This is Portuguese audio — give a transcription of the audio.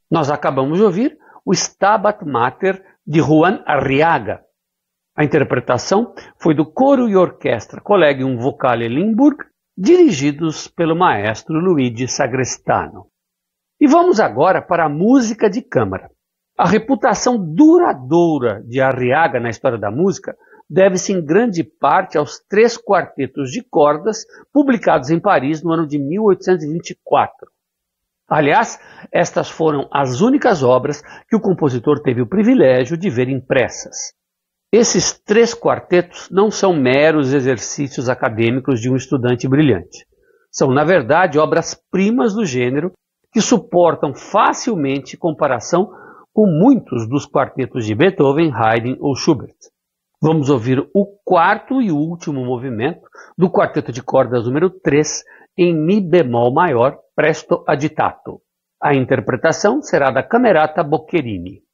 Nós acabamos de ouvir o Stabat Mater de Juan Arriaga. A interpretação foi do Coro e Orquestra Collegium Vocale Limburg, dirigidos pelo maestro Luigi Sagrestano. E vamos agora para a música de câmara. A reputação duradoura de Arriaga na história da música deve-se em grande parte aos 3 quartetos de cordas publicados em Paris no ano de 1824. Aliás, estas foram as únicas obras que o compositor teve o privilégio de ver impressas. Esses 3 quartetos não são meros exercícios acadêmicos de um estudante brilhante. São, na verdade, obras-primas do gênero que suportam facilmente comparação com muitos dos quartetos de Beethoven, Haydn ou Schubert. Vamos ouvir o 4º e último movimento do quarteto de cordas número 3 em Mi bemol maior, presto agitato. A interpretação será da Camerata Boccherini.